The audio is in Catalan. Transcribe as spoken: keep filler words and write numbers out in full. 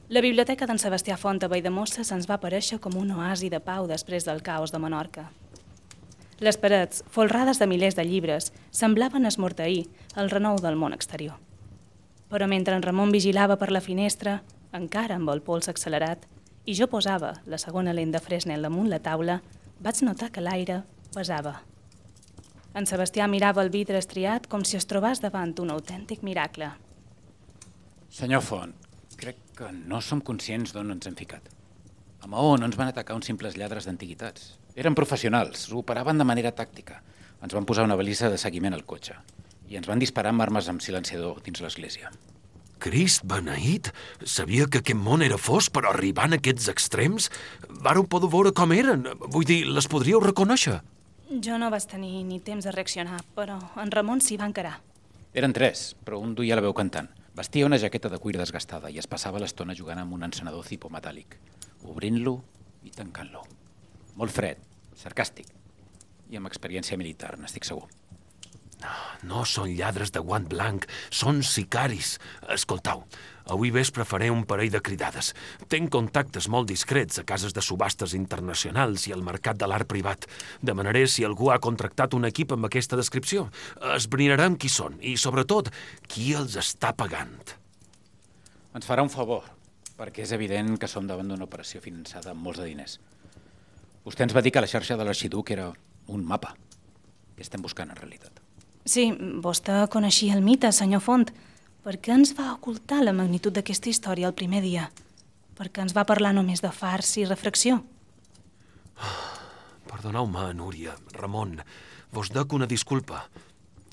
La biblioteca d'en Sebastià Font a Valldemossa se'ns va aparèixer com un oasi de pau després del caos de Menorca. Les parets, folrades de milers de llibres, semblaven esmorteir el renou del món exterior. Però mentre en Ramon vigilava per la finestra, encara amb el pols accelerat, i jo posava la segona lent de Fresnel damunt la taula, vaig notar que l'aire pesava. En Sebastià mirava el vidre estriat com si es trobés davant un autèntic miracle. Senyor Font, crec que no som conscients d'on ens hem ficat. A Maó no ens van atacar uns simples lladres d'antiguitats. Eren professionals, ho operaven de manera tàctica. Ens van posar una balisa de seguiment al cotxe i ens van disparar amb armes amb silenciador dins l'església. Crist beneït! Sabia que aquest món era fos, però arribant a aquests extrems, vàreu poder veure com eren. Vull dir, les podríeu reconèixer. Jo no vaig tenir ni temps de reaccionar, però en Ramon s'hi va encarar. Eren tres, però un duia la veu cantant. Vestia una jaqueta de cuir desgastada i es passava l'estona jugant amb un encenedor cipometàl·lic, obrint-lo i tancant-lo. Molt fred, sarcàstic i amb experiència militar, n'estic segur. No són lladres de guant blanc, són sicaris. Escoltau, avui vespre faré un parell de cridades. Tenc contactes molt discrets a cases de subhastes internacionals i al mercat de l'art privat. Demanaré si algú ha contractat un equip amb aquesta descripció. Esbrinarem qui són i, sobretot, qui els està pagant. Ens farà un favor, perquè és evident que som davant d'una operació finançada amb molts de diners. Vostè ens va dir que la xarxa de l'Arxiduc era un mapa. Què estem buscant, en realitat? Sí, vostè coneixia el mite, senyor Font. Per què ens va ocultar la magnitud d'aquesta història el primer dia? Per què ens va parlar només de fars i refracció? Perdoneu-me, Núria, Ramon, vos dec una disculpa.